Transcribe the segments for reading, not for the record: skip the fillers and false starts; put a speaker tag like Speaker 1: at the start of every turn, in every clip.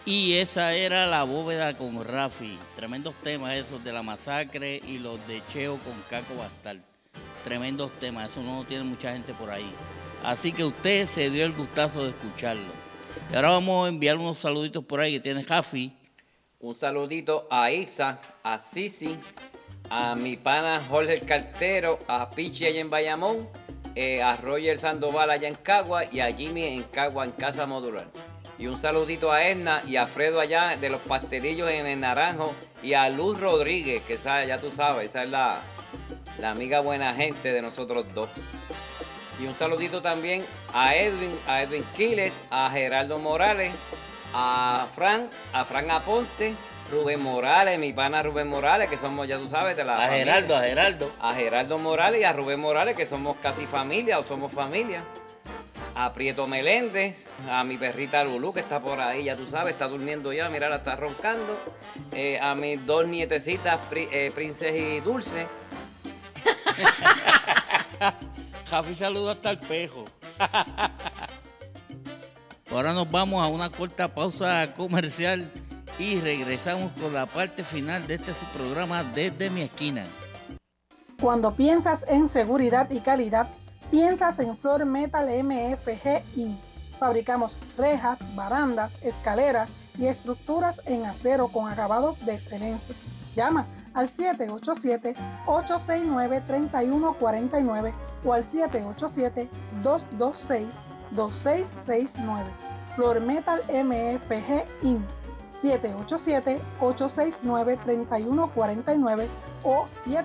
Speaker 1: Y esa era La Bóveda con Rafi. Tremendos temas esos de La Masacre y los de Cheo con Caco Bastar. Tremendos temas, eso no tiene mucha gente por ahí. Así que usted se dio el gustazo de escucharlo. Y ahora vamos a enviar unos saluditos por ahí que tiene Rafi.
Speaker 2: Un saludito a Isa, a Sisi, a mi pana Jorge el Cartero, a Pichi allá en Bayamón, a Roger Sandoval allá en Cagua y a Jimmy en Cagua en Casa Modular. Y un saludito a Edna y a Fredo allá de los pastelillos en el Naranjo y a Luz Rodríguez, que esa, ya tú sabes, esa es la amiga buena gente de nosotros dos. Y un saludito también a Edwin Quiles, a Gerardo Morales, a Fran Aponte, Rubén Morales, mi pana Rubén Morales, que somos, ya tú sabes, de la
Speaker 1: A
Speaker 2: familia.
Speaker 1: Gerardo.
Speaker 2: A Gerardo Morales y a Rubén Morales, que somos casi familia o somos familia. A Prieto Meléndez, a mi perrita Lulú, que está por ahí, ya tú sabes, está durmiendo ya, mira, la está roncando. A mis dos nietecitas, Princes y Dulce.
Speaker 1: Jafi saluda hasta el pejo. Ahora nos vamos a una corta pausa comercial y regresamos con la parte final de este su programa Desde mi esquina.
Speaker 3: Cuando piensas en seguridad y calidad, piensas en Floor Metal MFG Inc. Fabricamos rejas, barandas, escaleras y estructuras en acero con acabado de excelencia. Llama al 787-869-3149 o al 787-226-2669. Floor Metal MFG Inc. 787-869-3149 o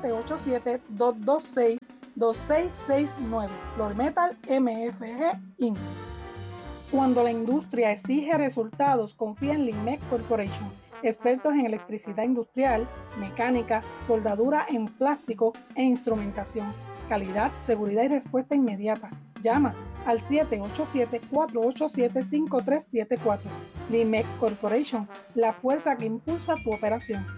Speaker 3: 787-226-2669. Floor Metal MFG Inc. Cuando la industria exige resultados, confía en Limec Corporation. Expertos en electricidad industrial, mecánica, soldadura en plástico e instrumentación. Calidad, seguridad y respuesta inmediata. Llama al 787-487-5374. Limec Corporation, la fuerza que impulsa tu operación.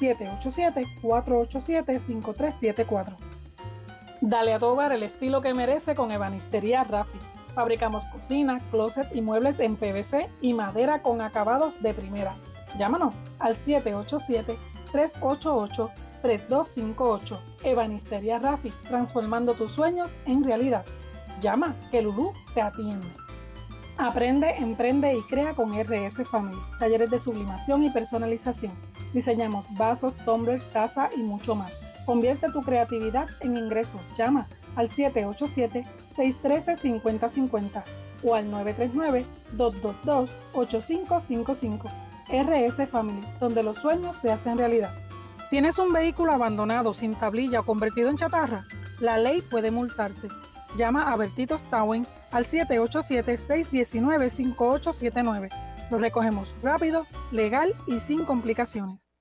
Speaker 3: 787-487-5374. Dale a tu hogar el estilo que merece con Ebanistería Rafi. Fabricamos cocina, closet y muebles en PVC y madera con acabados de primera. Llámanos al 787-388-3258. Ebanistería Rafi, transformando tus sueños en realidad. Llama, que Lulú te atiende. Aprende, emprende y crea con RS Family. Talleres de sublimación y personalización. Diseñamos vasos, tumblers, tazas y mucho más. Convierte tu creatividad en ingresos. Llama al 787-613-5050 o al 939-222-8555. RS Family, donde los sueños se hacen realidad. ¿Tienes un vehículo abandonado, sin tablilla o convertido en chatarra? La ley puede multarte. Llama a Bertitos Towing al 787-619-5879. Lo recogemos rápido, legal y sin complicaciones.